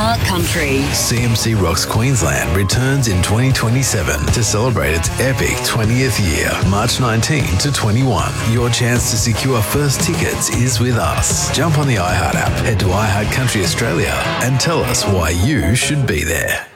iHeart Country. CMC Rocks Queensland returns in 2027 to celebrate its epic 20th year, March 19 to 21. Your chance to secure first tickets is with us. Jump on the iHeart app, head to iHeart Country Australia and tell us why you should be there.